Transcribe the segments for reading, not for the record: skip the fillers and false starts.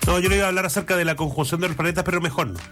No, yo le iba a hablar acerca de la conjunción de los planetas, pero mejor no.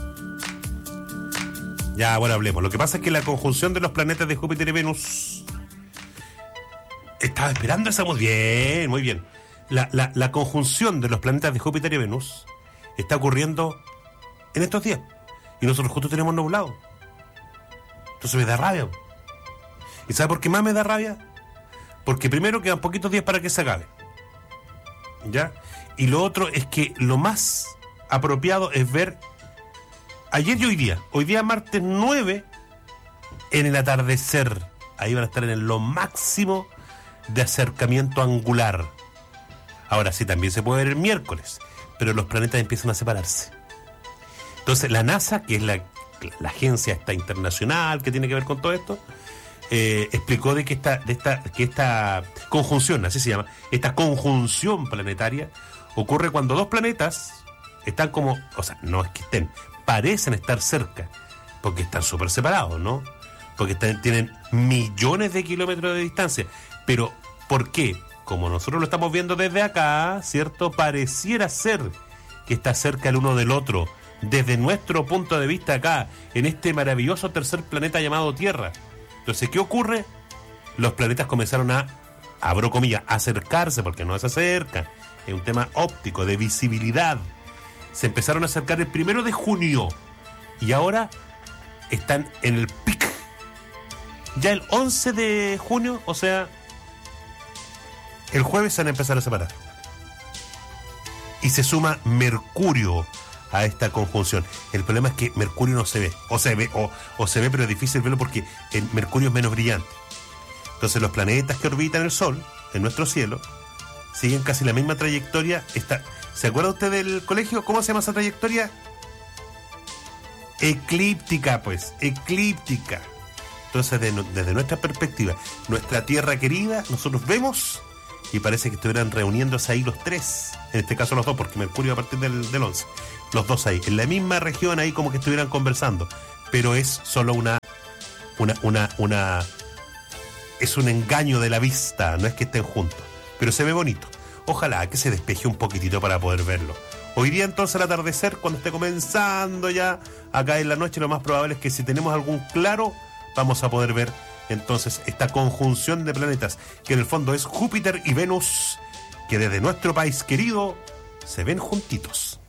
Ya, bueno, hablemos. Lo que pasa es que la conjunción de los planetas de Júpiter y Venus... Estaba esperando esa... Muy bien, muy bien. La conjunción de los planetas de Júpiter y Venus está ocurriendo en estos días. Y nosotros justo tenemos nublado. Entonces me da rabia. ¿Y sabe por qué más me da rabia? Porque primero quedan poquitos días para que se acabe. ¿Ya? Y lo otro es que lo más apropiado es ver ayer y hoy día martes 9, en el atardecer. Ahí van a estar en lo máximo de acercamiento angular. Ahora sí, también se puede ver el miércoles, pero los planetas empiezan a separarse. Entonces la NASA, que es la agencia esta internacional que tiene que ver con todo esto, explicó de que esta conjunción, así se llama, esta conjunción planetaria ocurre cuando dos planetas están como, o sea, no es que estén, parecen estar cerca, porque están súper separados, ¿no? Porque tienen millones de kilómetros de distancia. Pero, ¿por qué? Como nosotros lo estamos viendo desde acá, ¿cierto? Pareciera ser que está cerca el uno del otro, desde nuestro punto de vista acá, en este maravilloso tercer planeta llamado Tierra. Entonces, ¿qué ocurre? Los planetas comenzaron a, abro comillas, acercarse, porque no se acercan. Es un tema óptico, de visibilidad. Se empezaron a acercar el 1 de junio. Y ahora están en el pic. Ya el 11 de junio, o sea, el jueves se van a empezar a separar. Y se suma Mercurio a esta conjunción. El problema es que Mercurio no se ve. O se ve, pero es difícil verlo porque el Mercurio es menos brillante. Entonces los planetas que orbitan el Sol, en nuestro cielo, siguen casi la misma trayectoria. ¿Se acuerda usted del colegio? ¿Cómo se llama esa trayectoria? Eclíptica, pues. Eclíptica. Entonces, desde nuestra perspectiva, nuestra Tierra querida, nosotros vemos y parece que estuvieran reuniéndose ahí los tres. En este caso los dos, porque Mercurio a partir del 11. Los dos ahí, en la misma región, ahí como que estuvieran conversando. Pero es solo es un engaño de la vista, no es que estén juntos. Pero se ve bonito. Ojalá que se despeje un poquitito para poder verlo. Hoy día entonces al atardecer, cuando esté comenzando ya acá en la noche, lo más probable es que si tenemos algún claro, vamos a poder ver entonces esta conjunción de planetas, que en el fondo es Júpiter y Venus, que desde nuestro país querido se ven juntitos.